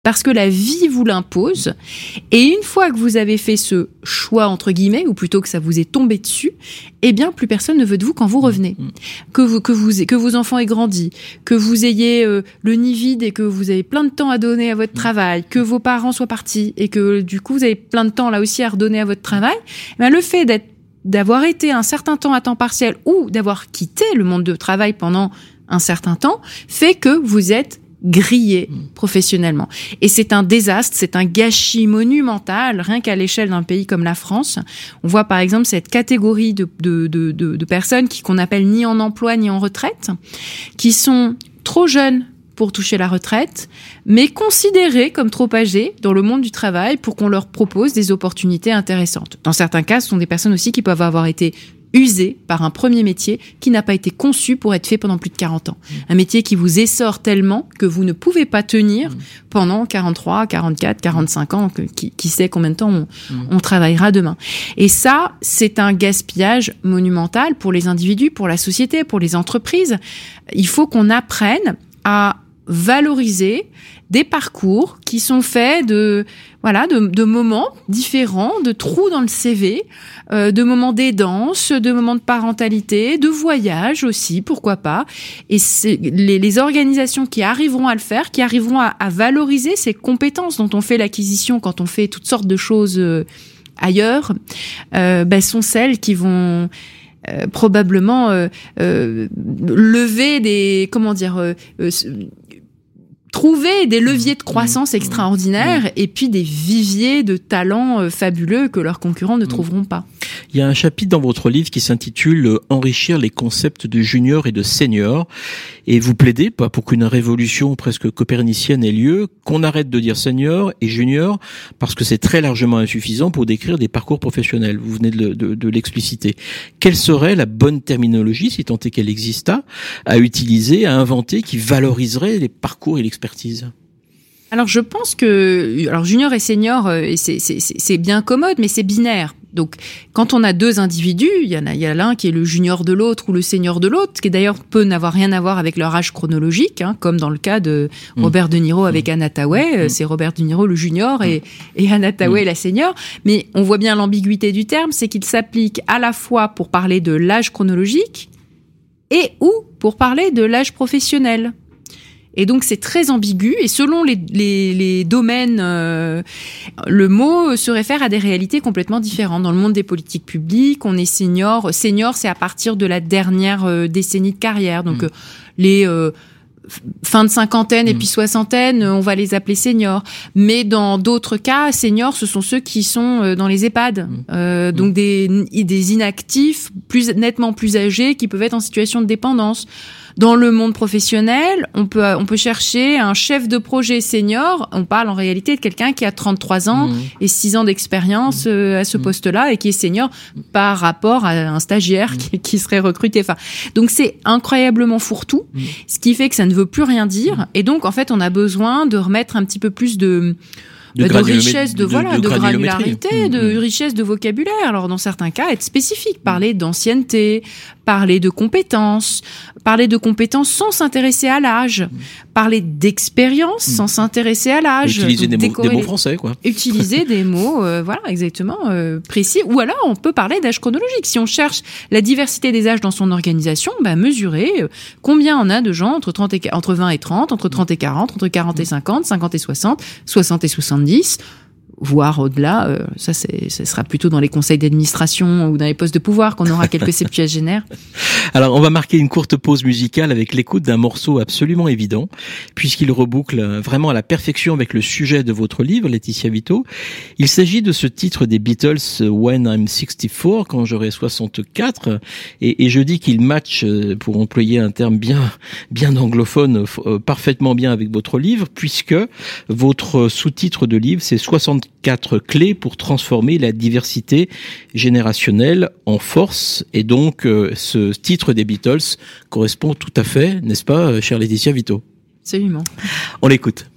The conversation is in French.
parce que la vie vous l'impose. Et une fois que vous avez fait ce choix, entre guillemets, ou plutôt que ça vous est tombé dessus, eh bien, plus personne ne veut de vous quand vous revenez. Que vos enfants aient grandi, que vous ayez le nid vide et que vous avez plein de temps à donner à votre travail, que vos parents soient partis et que, du coup, vous avez plein de temps là aussi à redonner à votre travail, eh bien, le fait d'avoir été un certain temps à temps partiel ou d'avoir quitté le monde du travail pendant un certain temps fait que vous êtes grillé professionnellement. Et c'est un désastre, c'est un gâchis monumental, rien qu'à l'échelle d'un pays comme la France. On voit par exemple cette catégorie de personnes qu'on appelle ni en emploi ni en retraite, qui sont trop jeunes pour toucher la retraite, mais considérées comme trop âgées dans le monde du travail pour qu'on leur propose des opportunités intéressantes. Dans certains cas, ce sont des personnes aussi qui peuvent avoir été usé par un premier métier qui n'a pas été conçu pour être fait pendant plus de 40 ans. Un métier qui vous essore tellement que vous ne pouvez pas tenir pendant 43, 44, 45 ans, qui sait combien de temps on travaillera demain. Et ça, c'est un gaspillage monumental pour les individus, pour la société, pour les entreprises. Il faut qu'on apprenne à valoriser des parcours qui sont faits de moments différents, de trous dans le CV, de moments d'aidance, de moments de parentalité, de voyage aussi, pourquoi pas. Et c'est les organisations qui arriveront à le faire, qui arriveront à valoriser ces compétences dont on fait l'acquisition quand on fait toutes sortes de choses ailleurs, sont celles qui vont probablement lever trouver des leviers de croissance extraordinaires et puis des viviers de talents fabuleux que leurs concurrents ne trouveront pas. Il y a un chapitre dans votre livre qui s'intitule « Enrichir les concepts de junior et de senior ». Et vous plaidez pour qu'une révolution presque copernicienne ait lieu, qu'on arrête de dire senior et junior, parce que c'est très largement insuffisant pour décrire des parcours professionnels. Vous venez de l'expliciter. Quelle serait la bonne terminologie, si tant est qu'elle exista, à utiliser, à inventer, qui valoriserait les parcours et l'expertise ? Alors je pense que junior et senior, c'est bien commode, mais c'est binaire. Donc, quand on a deux individus, il y a l'un qui est le junior de l'autre ou le senior de l'autre, ce qui d'ailleurs peut n'avoir rien à voir avec leur âge chronologique, comme dans le cas de Robert De Niro avec Anne Hathaway. C'est Robert De Niro le junior et Anne Hathaway la senior. Mais on voit bien l'ambiguïté du terme, c'est qu'il s'applique à la fois pour parler de l'âge chronologique et ou pour parler de l'âge professionnel. Et donc c'est très ambigu et selon les domaines, le mot se réfère à des réalités complètement différentes. Dans le monde des politiques publiques, on est senior. Senior, c'est à partir de la dernière décennie de carrière. Donc les fin de cinquantaine et puis soixantaine, on va les appeler seniors. Mais dans d'autres cas, seniors, ce sont ceux qui sont dans les EHPAD. Donc des inactifs nettement plus âgés qui peuvent être en situation de dépendance. Dans le monde professionnel, on peut chercher un chef de projet senior. On parle en réalité de quelqu'un qui a 33 ans et 6 ans d'expérience à ce poste-là et qui est senior par rapport à un stagiaire qui serait recruté. Enfin, donc c'est incroyablement fourre-tout, ce qui fait que ça ne veut plus rien dire. Et donc, en fait, on a besoin de remettre un petit peu plus de richesse, de granularité, de richesse de vocabulaire. Alors, dans certains cas, être spécifique, parler d'ancienneté, parler de compétences sans s'intéresser à l'âge, parler d'expérience sans s'intéresser à l'âge. Utiliser des mots français, quoi. Utiliser des mots, exactement, précis. Ou alors, on peut parler d'âge chronologique. Si on cherche la diversité des âges dans son organisation, mesurer combien on a de gens entre 20 et 30, entre 30 et 40, entre 40 et 50, 50 et 60, 60 et 70, voire au-delà. Ça sera plutôt dans les conseils d'administration ou dans les postes de pouvoir qu'on aura quelques septuagénaires. Alors, on va marquer une courte pause musicale avec l'écoute d'un morceau absolument évident, puisqu'il reboucle vraiment à la perfection avec le sujet de votre livre, Laetitia Vito. Il s'agit de ce titre des Beatles, When I'm 64, quand j'aurai 64, et je dis qu'il match, pour employer un terme bien anglophone, parfaitement bien avec votre livre, puisque votre sous-titre de livre, c'est 64 clés pour transformer la diversité générationnelle en force. Et donc, ce titre des Beatles correspond tout à fait, n'est-ce pas, chère Laetitia Vito ? Absolument. On l'écoute.